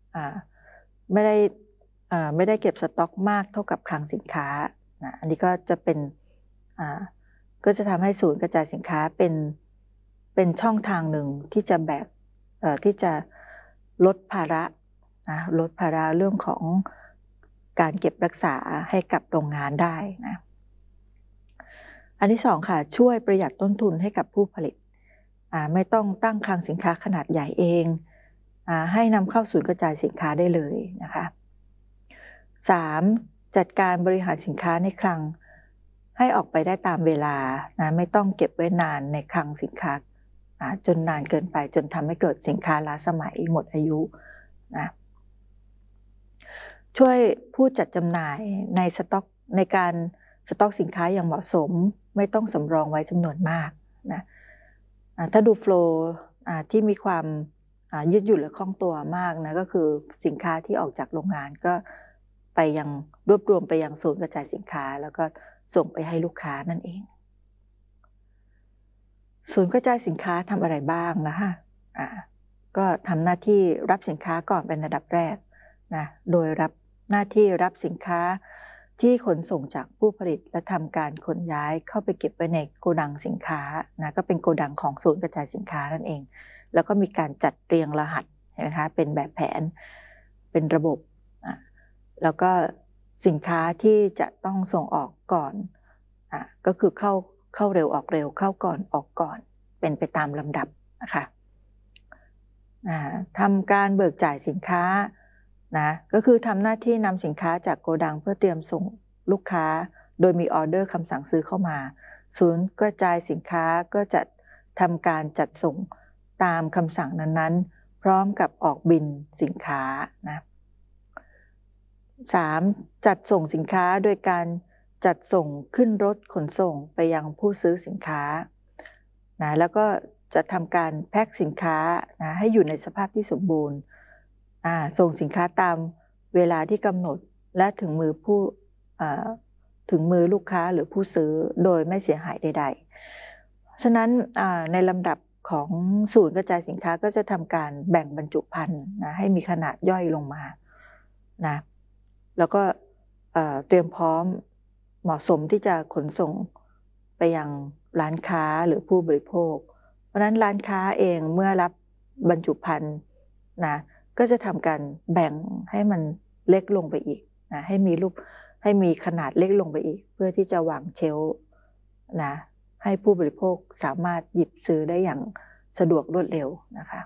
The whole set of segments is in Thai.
ไม่ได้ไม่ได้เก็บสต็อกมากเท่ากับคลังสินค้านะอันนี้ก็จะเป็นก็จะทำให้ศูนย์กระจายสินค้าเป็นช่องทางหนึ่งที่จะที่จะลดภาระนะลดภาระเรื่องของการเก็บรักษาให้กับโรงงานได้นะอันที่สองค่ะช่วยประหยัดต้นทุนให้กับผู้ผลิตไม่ต้องตั้งคลังสินค้าขนาดใหญ่เองให้นำเข้าศูนย์กระจายสินค้าได้เลยนะคะ 3. จัดการบริหารสินค้าในคลังให้ออกไปได้ตามเวลานะไม่ต้องเก็บไว้นานในคลังสินค้าจนนานเกินไปจนทำให้เกิดสินค้าล้าสมัยหมดอายุนะช่วยผู้จัดจำหน่ายในการสต็อกสินค้าอย่างเหมาะสมไม่ต้องสำรองไว้จำนวนมากนะถ้าดูโฟลว์ที่มีความยืดหยุ่นและคล่องตัวมากนะก็คือสินค้าที่ออกจากโรงงานก็ไปยังรวบรวมไปยังศูนย์กระจายสินค้าแล้วก็ส่งไปให้ลูกค้านั่นเองศูนย์กระจายสินค้าทำอะไรบ้างนะคะก็ทำหน้าที่รับสินค้าก่อนเป็นระดับแรกนะโดยรับหน้าที่รับสินค้าที่ขนส่งจากผู้ผลิตและทำการขนย้ายเข้าไปเก็บไว้ในโกดังสินค้านะก็เป็นโกดังของศูนย์กระจายสินค้านั่นเองแล้วก็มีการจัดเรียงรหัสนะคะเป็นแบบแผนเป็นระบบแล้วก็สินค้าที่จะต้องส่งออกก่อนก็คือเข้าเร็วออกเร็วเข้าก่อนออกก่อนเป็นไปตามลำดับนะคะทำการเบิกจ่ายสินค้านะก็คือทำหน้าที่นำสินค้าจากโกดังเพื่อเตรียมส่งลูกค้าโดยมีออเดอร์คำสั่งซื้อเข้ามาศูนย์กระจายสินค้าก็จะทำการจัดส่งตามคำสั่งนั้นๆพร้อมกับออกบิลสินค้านะ 3. จัดส่งสินค้าโดยการจัดส่งขึ้นรถขนส่งไปยังผู้ซื้อสินค้านะแล้วก็จะทำการแพ็คสินค้านะให้อยู่ในสภาพที่สมบูรณ์ส่งสินค้าตามเวลาที่กำหนดและถึงมือลูกค้าหรือผู้ซื้อโดยไม่เสียหายใดๆฉะนั้นในลำดับของศูนย์กระจายสินค้าก็จะทำการแบ่งบรรจุภัณฑ์นะให้มีขนาดย่อยลงมานะแล้วก็เตรียมพร้อมเหมาะสมที่จะขนส่งไปยังร้านค้าหรือผู้บริโภคเพราะฉะนั้นร้านค้าเองเมื่อรับบรรจุภัณฑ์นะก็จะทำการแบ่งให้มันเล็กลงไปอีกนะให้มีขนาดเล็กลงไปอีกเพื่อที่จะวางเชลฟ์นะให้ผู้บริโภคสามารถหยิบซื้อได้อย่างสะดวกรวดเร็วนะคะ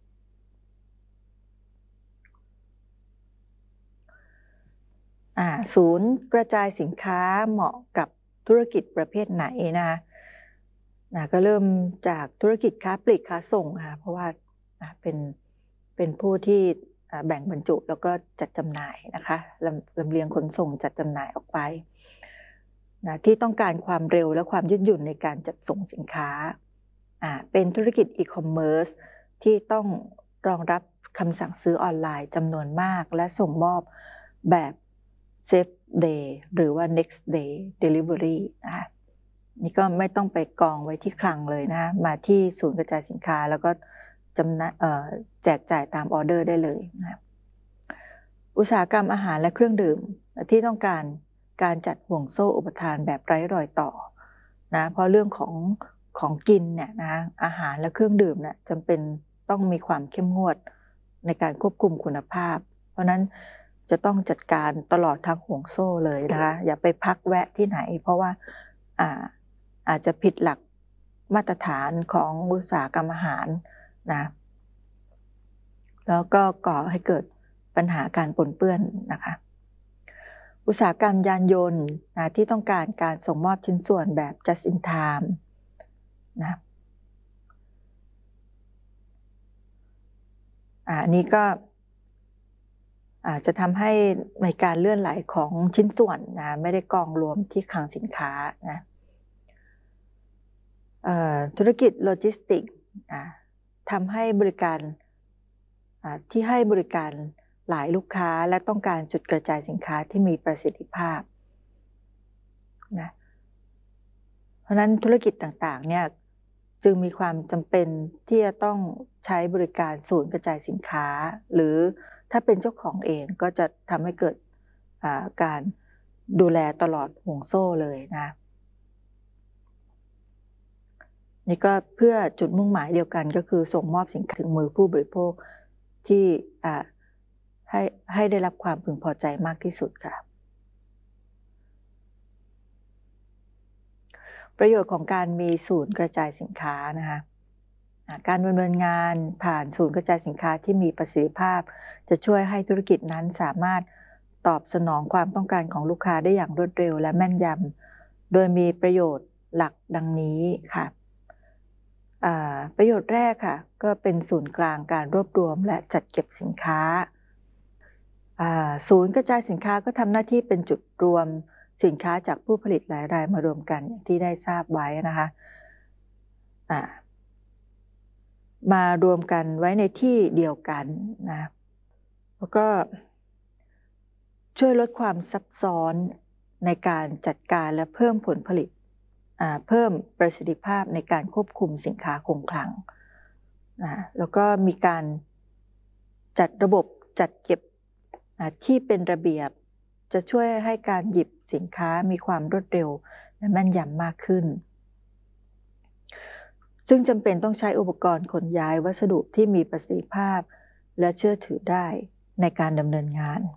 ศูนย์กระจายสินค้าเหมาะกับธุรกิจประเภทไหนนะก็เริ่มจากธุรกิจค้าปลีกค้าส่งค่ะเพราะว่าเป็นผู้ที่แบ่งบรรจุแล้วก็จัดจำหน่ายนะคะลำเลียงขนส่งจัดจำหน่ายออกไปที่ต้องการความเร็วและความยืดหยุ่นในการจัดส่งสินค้าเป็นธุรกิจอีคอมเมิร์ซที่ต้องรองรับคำสั่งซื้อออนไลน์จำนวนมากและส่งมอบแบบ same day หรือว่า next day delivery นะคะนี่ก็ไม่ต้องไปกองไว้ที่คลังเลยนะมาที่ศูนย์กระจายสินค้าแล้วก็แจกจ่ายตามออเดอร์ได้เลยนะอุตสาหกรรมอาหารและเครื่องดื่มที่ต้องการจัดห่วงโซ่อุปทานแบบไร้รอยต่อนะเพราะเรื่องของกินเนี่ยนะอาหารและเครื่องดื่มเนี่ยจำเป็นต้องมีความเข้มงวดในการควบคุมคุณภาพเพราะนั้นจะต้องจัดการตลอดทั้งห่วงโซ่เลยนะคะอย่าไปพักแวะที่ไหนเพราะว่าอาจจะผิดหลักมาตรฐานของอุตสาหกรรมอาหารนะแล้วก็ก่อให้เกิดปัญหาการปนเปื้อนนะคะอุตสาหกรรมยานยนต์ที่ต้องการส่งมอบชิ้นส่วนแบบ just in time นะอันนี้ก็จะทำให้ในการเลื่อนไหลของชิ้นส่วนนะไม่ได้กองรวมที่คลังสินค้านะธุรกิจโลจิสติกส์ทำให้บริการที่ให้บริการหลายลูกค้าและต้องการจุดกระจายสินค้าที่มีประสิทธิภาพนะเพราะนั้นธุรกิจต่างๆเนี่ยจึงมีความจำเป็นที่จะต้องใช้บริการศูนย์กระจายสินค้าหรือถ้าเป็นเจ้าของเองก็จะทำให้เกิดการดูแลตลอดห่วงโซ่เลยนะนี่ก็เพื่อจุดมุ่งหมายเดียวกันก็คือส่งมอบสินค้าถึงมือผู้บริโภคที่ให้ได้รับความพึงพอใจมากที่สุดค่ะประโยชน์ของการมีศูนย์กระจายสินค้านะคะการดำเนินงานผ่านศูนย์กระจายสินค้าที่มีประสิทธิภาพจะช่วยให้ธุรกิจนั้นสามารถตอบสนองความต้องการของลูกค้าได้อย่างรวดเร็วและแม่นยำโดยมีประโยชน์หลักดังนี้ค่ะประโยชน์แรกค่ะก็เป็นศูนย์กลางการรวบรวมและจัดเก็บสินค้าศูนย์กระจายสินค้าก็ทำหน้าที่เป็นจุดรวมสินค้าจากผู้ผลิตหลายรายมารวมกันอย่างที่ได้ทราบไว้นะคะมารวมกันไว้ในที่เดียวกันนะแล้วก็ช่วยลดความซับซ้อนในการจัดการและเพิ่มผลผลิตเพิ่มประสิทธิภาพในการควบคุมสินค้าคงคลังแล้วก็มีการจัดระบบจัดเก็บที่เป็นระเบียบจะช่วยให้การหยิบสินค้ามีความรวดเร็วและแม่นยำมากขึ้นซึ่งจำเป็นต้องใช้อุปกรณ์ขนย้ายวัสดุที่มีประสิทธิภาพและเชื่อถือได้ในการดำเนินงาน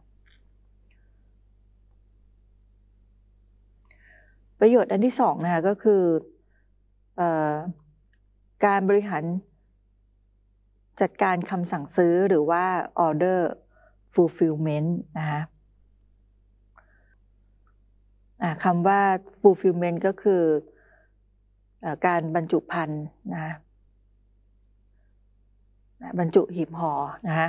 ประโยชน์อันที่2นะคะก็คือการบริหารจัดการคำสั่งซื้อหรือว่า order fulfillment นะคะคำว่า fulfillment ก็คือการบรรจุภัณฑ์นะบรรจุหีบห่อนะคะ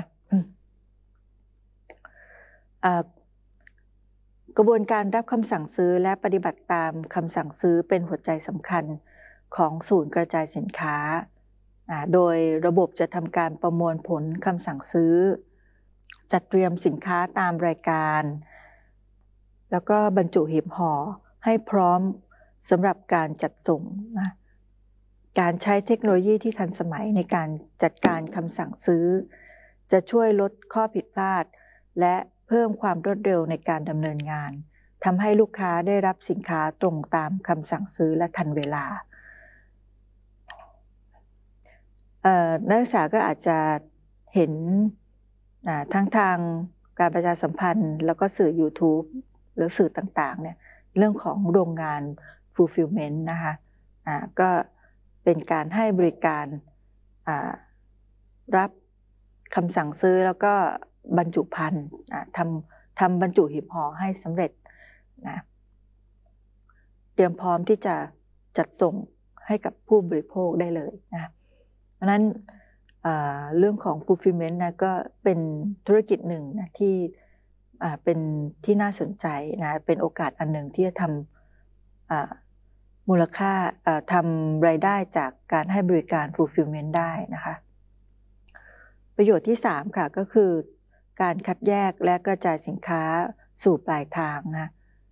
กระบวนการรับคำสั่งซื้อและปฏิบัติตามคำสั่งซื้อเป็นหัวใจสำคัญของศูนย์กระจายสินค้าโดยระบบจะทำการประมวลผลคำสั่งซื้อจัดเตรียมสินค้าตามรายการแล้วก็บรรจุหีบห่อให้พร้อมสำหรับการจัดส่งนะการใช้เทคโนโลยีที่ทันสมัยในการจัดการคำสั่งซื้อจะช่วยลดข้อผิดพลาดและเพิ่มความรวดเร็วในการดำเนินงานทำให้ลูกค้าได้รับสินค้าตรงตามคำสั่งซื้อและทันเวลานักศึกษาก็อาจจะเห็นทั้งทางการประชาสัมพันธ์แล้วก็สื่อ YouTube หรือสื่อต่างๆเนี่ยเรื่องของโรงงาน fulfillment นะคะก็เป็นการให้บริการรับคำสั่งซื้อแล้วก็บรรจุภัณฑ์ทำบรรจุหีบห่อให้สำเร็จนะเตรียมพร้อมที่จะจัดส่งให้กับผู้บริโภคได้เลยนะเพราะนั้นเรื่องของ fulfillment นะก็เป็นธุรกิจหนึ่งนะที่เป็นที่น่าสนใจนะเป็นโอกาสอันหนึ่งที่จะทำมูลค่าทำรายได้จากการให้บริการ fulfillment ได้นะคะประโยชน์ที่3ค่ะก็คือการคัดแยกและกระจายสินค้าสู่ปลายทางนะ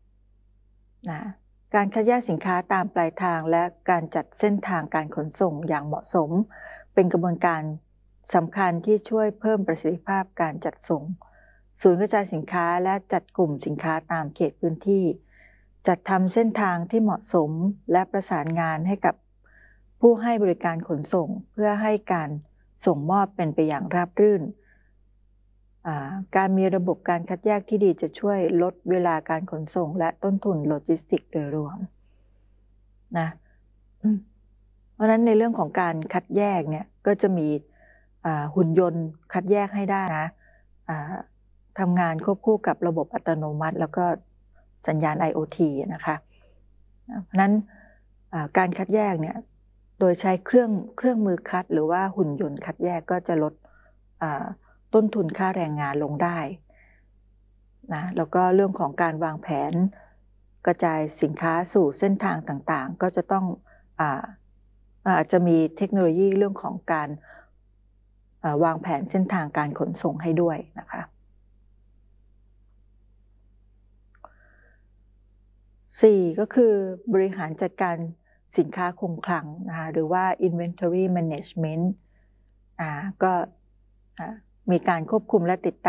การคัดแยกสินค้าตามปลายทางและการจัดเส้นทางการขนส่งอย่างเหมาะสมเป็นกระบวนการสำคัญที่ช่วยเพิ่มประสิทธิภาพการจัดส่งศูนย์กระจายสินค้าและจัดกลุ่มสินค้าตามเขตพื้นที่จัดทำเส้นทางที่เหมาะสมและประสานงานให้กับผู้ให้บริการขนส่งเพื่อให้การส่งมอบเป็นไปอย่างราบรื่นการมีระบบการคัดแยกที่ดีจะช่วยลดเวลาการขนส่งและต้นทุนโลจิสติกส์โดยรวมนะเพราะฉะนั้นในเรื่องของการคัดแยกเนี่ยก็จะมีหุ่นยนต์คัดแยกให้ได้นะทำงานควบคู่กับระบบอัตโนมัติแล้วก็สัญญาณ IoT นะคะเพราะฉะนั้นการคัดแยกเนี่ยโดยใช้เครื่องมือคัดหรือว่าหุ่นยนต์คัดแยกก็จะลดต้นทุนค่าแรงงานลงได้นะแล้วก็เรื่องของการวางแผนกระจายสินค้าสู่เส้นทางต่างๆก็จะต้องอาจจะมีเทคโนโลยีเรื่องของการวางแผนเส้นทางการขนส่งให้ด้วยนะคะ4ก็คือบริหารจัดการสินค้าคงคลังนะคะหรือว่า Inventory Management ก็มีการควบคุมและติดตาม